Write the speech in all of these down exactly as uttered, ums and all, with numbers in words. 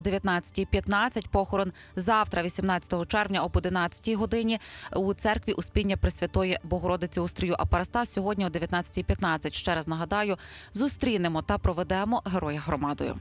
дев'ятнадцятій п'ятнадцять, похорон завтра, вісімнадцятого червня, об одинадцятій годині у церкві Успіння Пресвятої Богородиці у Стрию Апарастас. Сьогодні о дев'ятнадцятій п'ятнадцять, ще раз нагадаю, зустрінемо та проведемо героя громадою.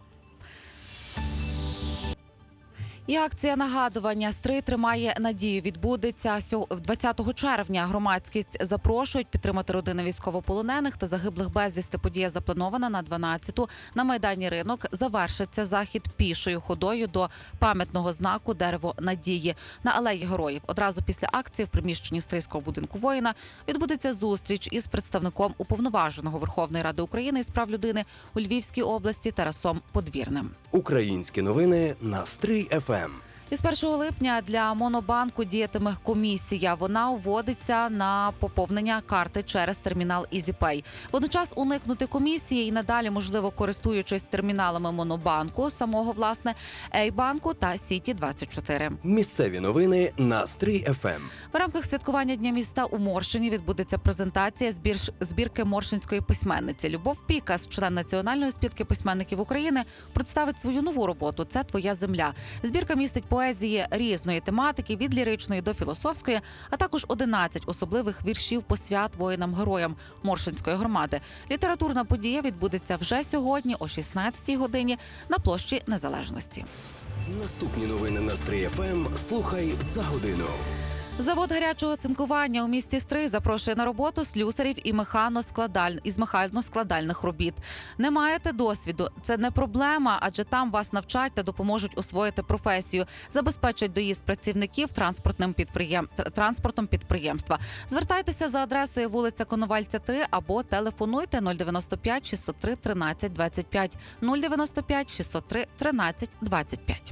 І акція нагадування «Стрий тримає надію» відбудеться двадцятого червня. Громадськість запрошують підтримати родини військовополонених та загиблих безвісти. Подія запланована на дванадцяту на Майдані Ринок. Завершиться захід пішою ходою до пам'ятного знаку «Дерево надії» на Алеї Героїв. Одразу після акції в приміщенні Стрийського будинку воїна відбудеться зустріч із представником Уповноваженого Верховної Ради України із прав людини у Львівській області Тарасом Подвірним. Українські новини на Стрий еф ем. Із першого липня для Монобанку діятиме комісія. Вона вводиться на поповнення карти через термінал EasyPay. Водночас уникнути комісії і надалі можливо, користуючись терміналами Монобанку, самого, власне, Ей-банку та Сіті двадцять чотири. Місцеві новини на Стрий еф ем. В рамках святкування Дня міста у Моршині відбудеться презентація збір... збірки моршинської письменниці. Любов Пікас, член Національної спілки письменників України, представить свою нову роботу «Це твоя земля». Збірка містить поезії різної тематики, від ліричної до філософської, а також одинадцять особливих віршів посвят воїнам-героям Моршинської громади. Літературна подія відбудеться вже сьогодні о шістнадцятій годині на площі Незалежності. Наступні новини на Стрий еф ем слухай за годину. Завод гарячого цинкування у місті Стрий запрошує на роботу слюсарів і механоскладаль... із механоскладальних робіт. Не маєте досвіду? Це не проблема, адже там вас навчать та допоможуть освоїти професію. Забезпечать доїзд працівників транспортним підприєм... транспортом підприємства. Звертайтеся за адресою вулиця Коновальця, три або телефонуйте нуль дев'яносто п'ять шістсот три тринадцять двадцять п'ять нуль дев'яносто п'ять шістсот три тринадцять двадцять п'ять.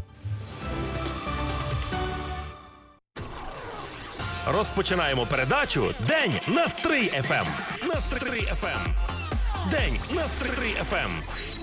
Розпочинаємо передачу «День на Стрий еф ем». На Стрий еф ем. День на Стрий еф ем.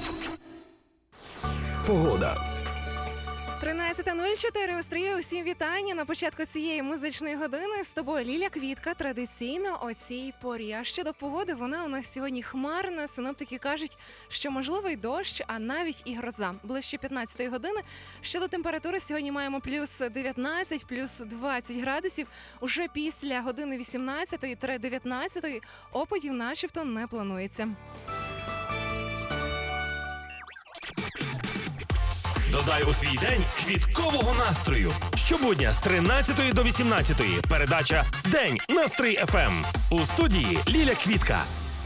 Погода. тринадцята нуль чотири у Стрию. Усім вітання. На початку цієї музичної години з тобою Ліля Квітка. Традиційно о цій порі. А щодо погоди, вона у нас сьогодні хмарна. Синоптики кажуть, що можливий дощ, а навіть і гроза. Ближче п'ятнадцятої години. Щодо температури, сьогодні маємо плюс дев'ятнадцять, плюс двадцять градусів. Уже після години вісімнадцятої дев'ятнадцятої опадів начебто не планується. Додай у свій день квіткового настрою. Щобудня з тринадцятої до вісімнадцятої. Передача «День на Стрий еф ем». У студії Ліля Квітка.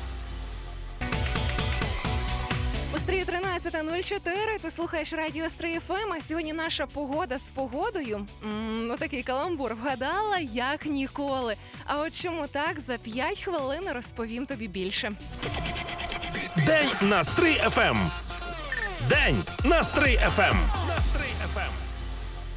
У Стрию тринадцята нуль чотири, ти слухаєш радіо Стрий еф ем, а сьогодні наша погода з погодою. М-м, отакий каламбур. Вгадала, як ніколи. А от чому так, за п'ять хвилин розповім тобі більше. День на Стрий еф ем. День на Стрий еф ем. На Стрий еф ем.